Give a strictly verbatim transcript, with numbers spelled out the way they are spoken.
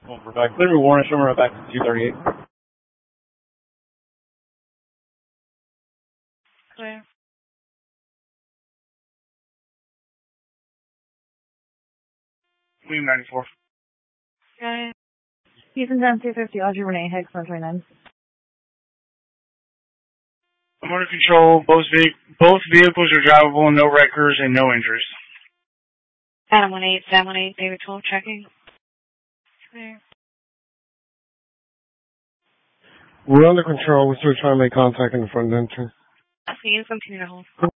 Well, we're back. Clear warning, show me back to two thirty-eight. Clear. Queen ninety-four. Okay. Houston down two fifty, Audrey Renee, Hicks one twenty-nine. I'm under control. Both, ve- both vehicles are drivable, no wreckers, and no injuries. Adam one eight, Sam one eight, David twelve, checking. Clear. We're under control. We're still trying to make contact in the front entrance. Please continue to hold.